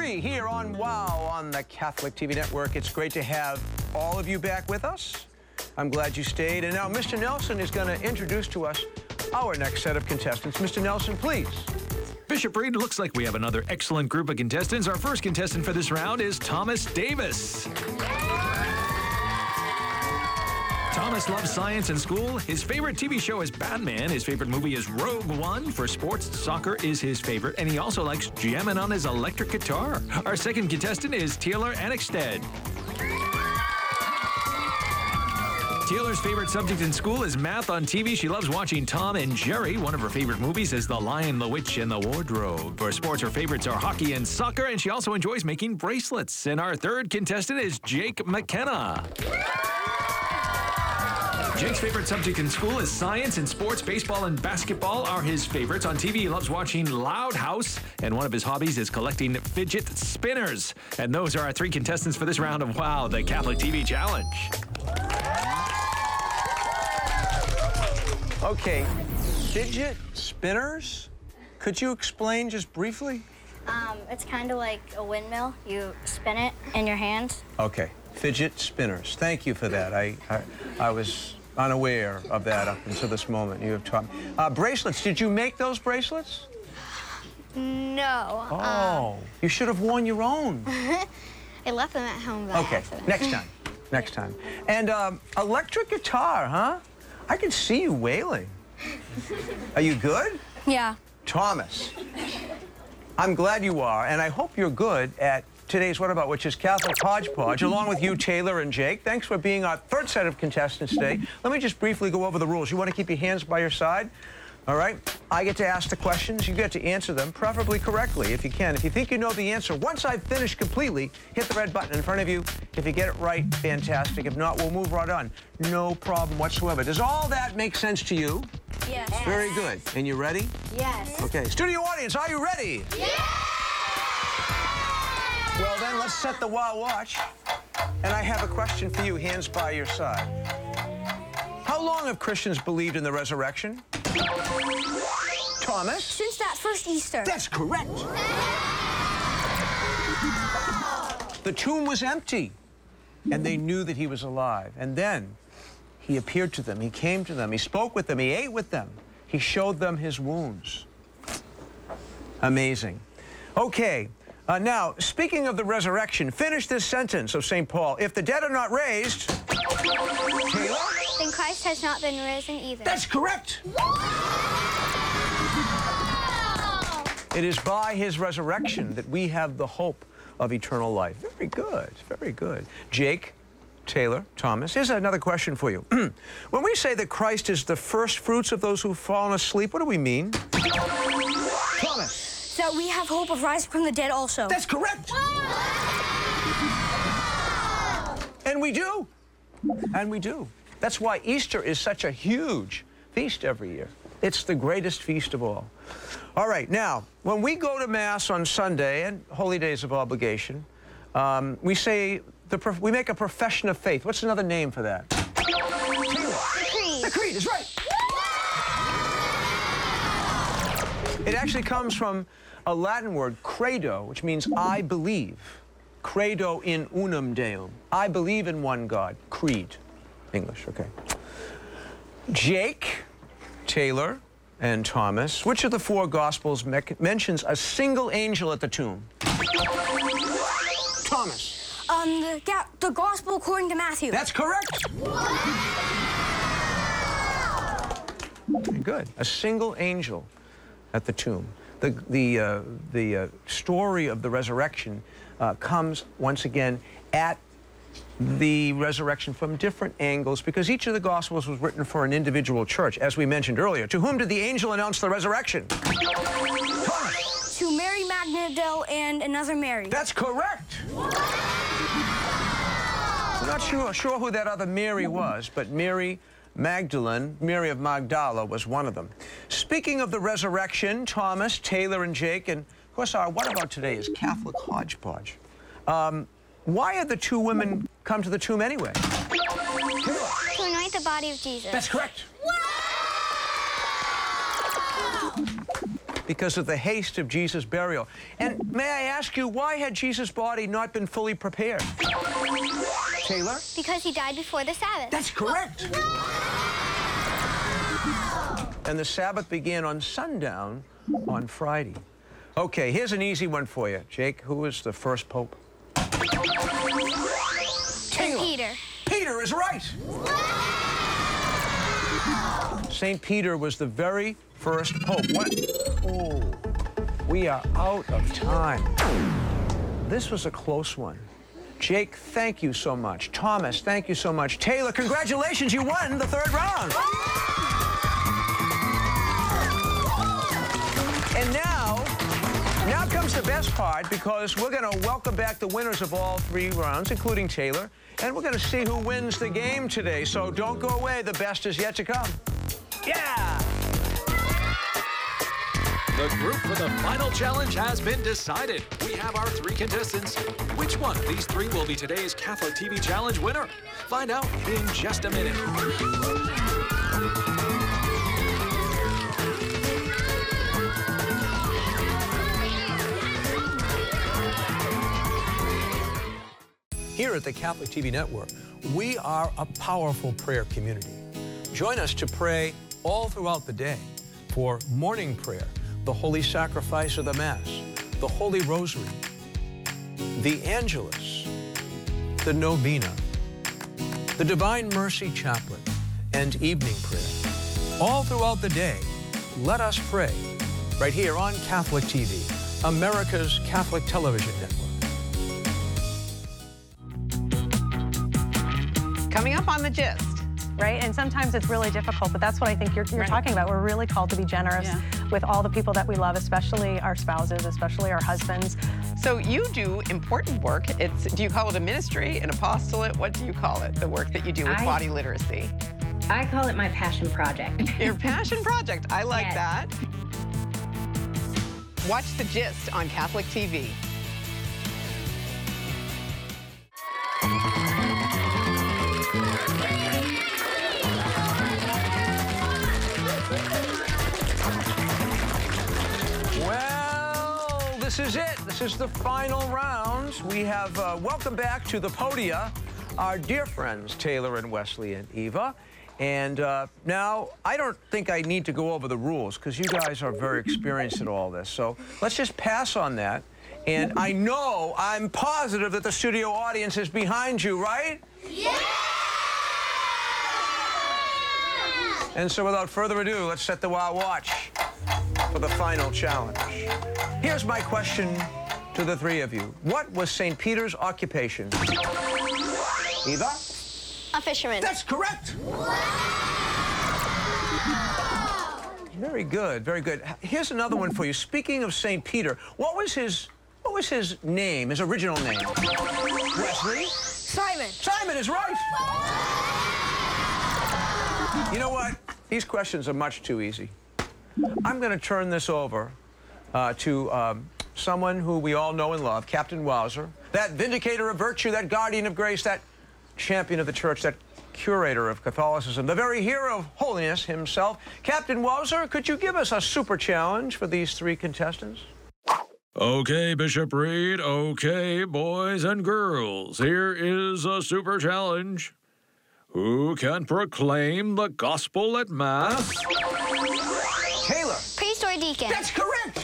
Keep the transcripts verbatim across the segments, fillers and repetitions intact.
three here on WOW on the Catholic T V Network. It's great to have all of you back with us. I'm glad you stayed. And now Mister Nelson is going to introduce to us our next set of contestants. Mister Nelson, please. Bishop Reed, looks like we have another excellent group of contestants. Our first contestant for this round is Thomas Davis. Thomas loves science in school. His favorite T V show is Batman. His favorite movie is Rogue One. For sports, soccer is his favorite, and he also likes jamming on his electric guitar. Our second contestant is Taylor Annexted. Taylor's favorite subject in school is math. On T V, she loves watching Tom and Jerry. One of her favorite movies is The Lion, the Witch, and the Wardrobe. For sports, her favorites are hockey and soccer, and she also enjoys making bracelets. And our third contestant is Jake McKenna. Jake's favorite subject in school is science, and sports, baseball, and basketball are his favorites. On T V, he loves watching Loud House, and one of his hobbies is collecting fidget spinners. And those are our three contestants for this round of WOW, the Catholic T V Challenge. Okay, fidget spinners? Could you explain just briefly? Um, it's kind of like a windmill. You spin it in your hands. Okay, fidget spinners. Thank you for that. I, I, I was unaware of that up until this moment. You have taught me. Uh, bracelets, did you make those bracelets? No. Oh, um, you should have worn your own. I left them at home. Okay, next time, next time. And um, electric guitar, huh? I can see you wailing. Are you good? Yeah. Thomas, I'm glad you are, and I hope you're good at today's What About, which is Catholic Hodgepodge, along with you, Taylor and Jake. Thanks for being our third set of contestants today. Let me just briefly go over the rules. You want to keep your hands by your side? All right? I get to ask the questions. You get to answer them, preferably correctly, if you can. If you think you know the answer, once I've finished completely, hit the red button in front of you. If you get it right, fantastic. If not, we'll move right on. No problem whatsoever. Does all that make sense to you? Yes. Very good. And you ready? Yes. Okay. Studio audience, are you ready? Yes. Well, then, let's set the WOW watch. And I have a question for you, hands by your side. How long have Christians believed in the resurrection? Thomas? Since that first Easter. That's correct. The tomb was empty, and they knew that he was alive. And then he appeared to them. He came to them. He spoke with them. He ate with them. He showed them his wounds. Amazing. Okay. Uh, now, speaking of the resurrection, finish this sentence of Saint Paul. If the dead are not raised, Taylor? Then Christ has not been risen either. That's correct. It is by his resurrection that we have the hope of eternal life. Very good, very good. Jake, Taylor, Thomas, here's another question for you. When we say that Christ is the first fruits of those who've fallen asleep, what do we mean? Thomas. That we have hope of rising from the dead also. That's correct. And we do. And we do. That's why Easter is such a huge feast every year. It's the greatest feast of all. All right, now, when we go to Mass on Sunday and holy days of obligation, um, we say, the prof we make a profession of faith. What's another name for that? The creed. The creed is right. It actually comes from a Latin word, credo, which means I believe. Credo in unum Deum. I believe in one God. Creed. English, okay. Jake, Taylor, and Thomas, which of the four Gospels me mentions a single angel at the tomb? Thomas. Um, the, the Gospel according to Matthew. That's correct. Okay, good. A single angel at the tomb. The, the, uh, the uh, story of the resurrection uh, comes, once again, at the resurrection from different angles, because each of the Gospels was written for an individual church, as we mentioned earlier. To whom did the angel announce the resurrection? Thomas. To Mary Magdalene and another Mary. That's correct. I'm not sure, sure who that other Mary was, but Mary Magdalene, Mary of Magdala, was one of them. Speaking of the resurrection, Thomas, Taylor, and Jake, and of course our What About today is Catholic Hodgepodge. Um, why had the two women come to the tomb anyway? To anoint the body of Jesus. That's correct. because of the haste of Jesus' burial. And may I ask you, why had Jesus' body not been fully prepared? Taylor? Because he died before the Sabbath. That's correct. And the Sabbath began on sundown on Friday. Okay, here's an easy one for you. Jake, who was the first pope? Saint Peter. Peter is right. Saint Peter was the very first pope. What? Oh, we are out of time. This was a close one. Jake, thank you so much. Thomas, thank you so much. Taylor, congratulations, you won the third round. And now, now comes the best part, because we're going to welcome back the winners of all three rounds, including Taylor, and we're going to see who wins the game today. So don't go away. The best is yet to come. Yeah! The group for the final challenge has been decided. We have our three contestants. Which one of these three will be today's Catholic T V Challenge winner? Find out in just a minute. Here at the Catholic T V Network, we are a powerful prayer community. Join us to pray all throughout the day for morning prayer, the Holy Sacrifice of the Mass, the Holy Rosary, the Angelus, the Novena, the Divine Mercy Chaplet, and evening prayer. All throughout the day, let us pray right here on Catholic T V, America's Catholic television network. Coming up on The Gist. Right? And sometimes it's really difficult, but that's what I think you're, you're Right. talking about. We're really called to be generous Yeah. with all the people that we love, especially our spouses, especially our husbands. So you do important work. It's, do you call it a ministry, an apostolate? What do you call it, the work that you do with I- body literacy? I call it my passion project. Your passion project. I like Yes. that. Watch The Gist on Catholic T V. Well, this is it. This is the final round. We have uh, welcomed back to the podia our dear friends Taylor and Wesley and Eva. And uh, now, I don't think I need to go over the rules, because you guys are very experienced at all this. So let's just pass on that. And I know, I'm positive that the studio audience is behind you, right? Yeah! And so without further ado, let's set the Wow Watch for the final challenge. Here's my question to the three of you. What was Saint Peter's occupation? Eva? A fisherman. That's correct. Very good, very good. Here's another one for you. Speaking of Saint Peter, what was his what was his name, his original name? Wesley? Simon. Simon is right. You know what? These questions are much too easy. I'm going to turn this over uh, to um, someone who we all know and love, Captain Wowzer, that vindicator of virtue, that guardian of grace, that champion of the church, that curator of Catholicism, the very hero of holiness himself. Captain Wowzer, could you give us a super challenge for these three contestants? Okay, Bishop Reed. Okay, boys and girls. Here is a super challenge. Who can proclaim the gospel at Mass? Taylor. Priest or deacon? That's correct.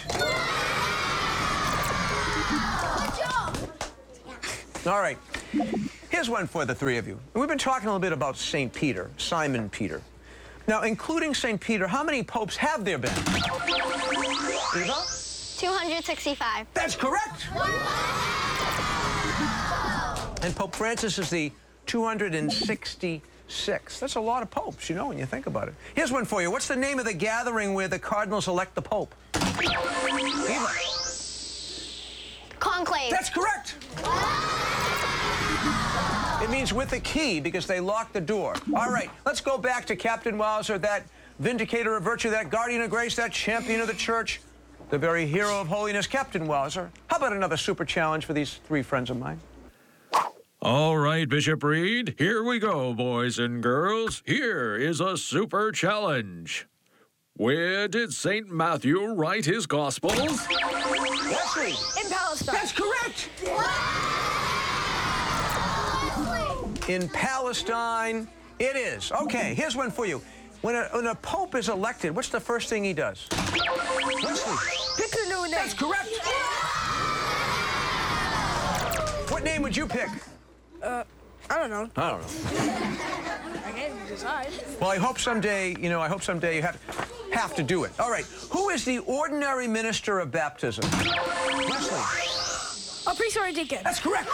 All right. Here's one for the three of you. We've been talking a little bit about Saint Peter, Simon Peter. Now, including Saint Peter, how many popes have there been? Eva? two hundred sixty-five. That's correct. And Pope Francis is the two hundred sixty-sixth. That's a lot of popes, you know, when you think about it. Here's one for you. What's the name of the gathering where the cardinals elect the pope? Eva? Conclave. That's correct. It means with a key, because they lock the door. All right, let's go back to Captain Wowzer, that vindicator of virtue, that guardian of grace, that champion of the church, the very hero of holiness, Captain Wowzer. How about another super challenge for these three friends of mine? All right, Bishop Reed. Here we go, boys and girls. Here is a super challenge. Where did Saint Matthew write his Gospels? Wesley. In Palestine. That's correct. In Palestine, it is. Okay, here's one for you. When a, when a pope is elected, what's the first thing he does? Wesley. Pick a new name. That's correct. What name would you pick? Uh, I don't know. I don't know. I can't decide. Well, I hope someday, you know, I hope someday you have, have to do it. All right. Who is the ordinary minister of baptism? Wesley. A priest or a deacon. That's correct.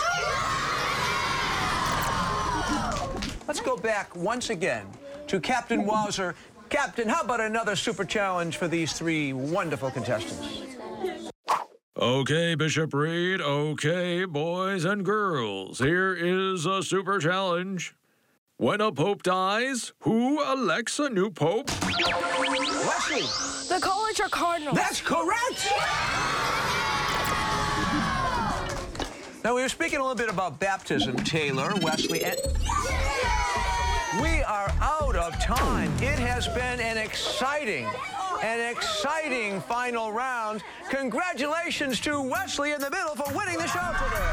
Let's go back once again to Captain Wowzer. Captain, how about another super challenge for these three wonderful contestants? Okay, Bishop Reed. Okay, boys and girls. Here is a super challenge. When a pope dies, who elects a new pope? Wesley. The college or cardinal. That's correct. Now, we were speaking a little bit about baptism, Taylor, Wesley, and we are out of time. It has been an exciting, an exciting final round. Congratulations to Wesley in the middle for winning the show today.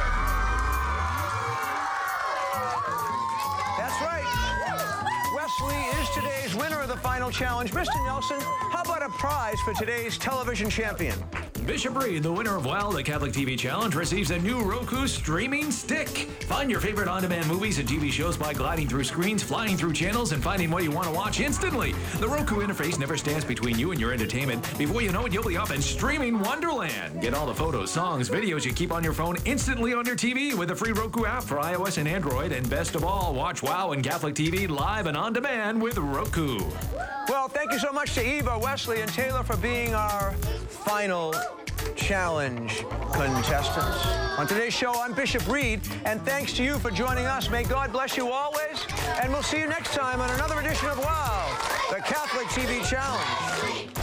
That's right. Wesley is today's winner of the final challenge. Mister Nelson, how about a prize for today's television champion? Bishop Reed, the winner of WOW, the Catholic T V Challenge, receives a new Roku streaming stick. Find your favorite on-demand movies and T V shows by gliding through screens, flying through channels, and finding what you want to watch instantly. The Roku interface never stands between you and your entertainment. Before you know it, you'll be up in streaming wonderland. Get all the photos, songs, videos you keep on your phone instantly on your T V with the free Roku app for iOS and Android. And best of all, watch WOW and Catholic T V live and on demand with Roku. Well, thank you so much to Eva, Wesley, and Taylor for being our final challenge contestants. On today's show, I'm Bishop Reed, and thanks to you for joining us. May God bless you always, and we'll see you next time on another edition of WOW, the Catholic T V Challenge.